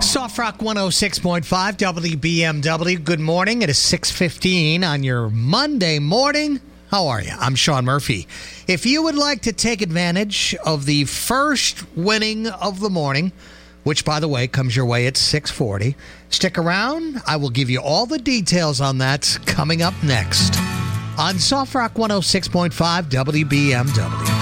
Soft Rock 106.5 WBMW. Good morning. It is 6:15 on your Monday morning. How are you? I'm Sean Murphy. If you would like to take advantage of the first winning of the morning, which, by the way, comes your way at 6:40, stick around. I will give you all the details on that coming up next on Soft Rock 106.5 WBMW.